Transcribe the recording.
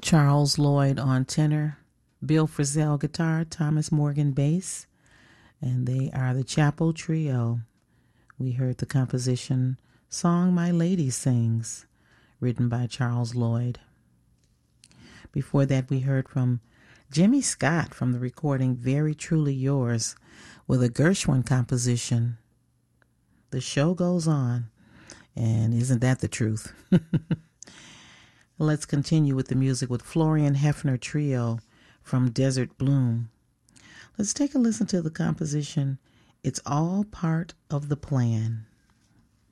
Charles Lloyd on tenor, Bill Frisell guitar, Thomas Morgan bass, and they are the Chapel Trio. We heard the composition Song My Lady Sings, written by Charles Lloyd. Before that, we heard from Jimmy Scott from the recording Very Truly Yours with a Gershwin composition. The show goes on, and isn't that the truth? Let's continue with the music with Florian Hefner Trio from Desert Bloom. Let's take a listen to the composition It's All Part of the Plan.